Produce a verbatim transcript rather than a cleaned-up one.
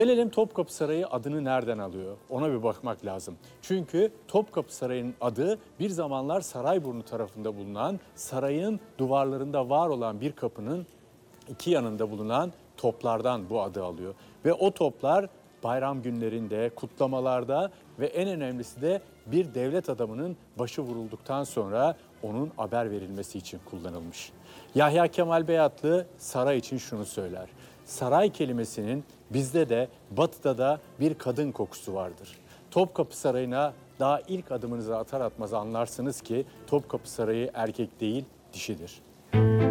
Gelelim Topkapı Sarayı adını nereden alıyor? Ona bir bakmak lazım. Çünkü Topkapı Sarayı'nın adı bir zamanlar Sarayburnu tarafında bulunan, sarayın duvarlarında var olan bir kapının iki yanında bulunan toplardan bu adı alıyor. Ve o toplar bayram günlerinde, kutlamalarda ve en önemlisi de bir devlet adamının başı vurulduktan sonra onun haber verilmesi için kullanılmış. Yahya Kemal Beyatlı saray için şunu söyler. Saray kelimesinin bizde de batıda da bir kadın kokusu vardır. Topkapı Sarayı'na daha ilk adımınızı atar atmaz anlarsınız ki Topkapı Sarayı erkek değil dişidir.